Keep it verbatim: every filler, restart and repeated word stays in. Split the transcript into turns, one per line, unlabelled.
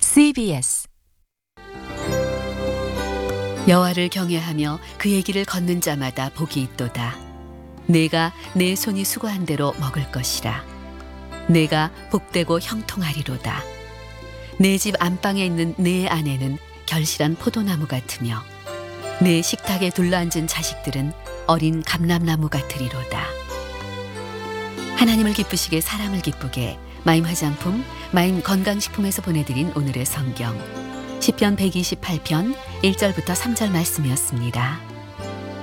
씨비에스
여호와를 경외하며 그의 길을 걷는 자마다 복이 있도다. 내가 내 손이 수고한 대로 먹을 것이라. 내가 복되고 형통하리로다. 내 집 안방에 있는 내 아내는 결실한 포도나무 같으며 내 식탁에 둘러앉은 자식들은 어린 감람나무 같으리로다. 하나님을 기쁘시게 사람을 기쁘게 마임 화장품, 마임 건강식품에서 보내드린 오늘의 성경 시편 백이십팔 편 일 절부터 삼 절 말씀이었습니다.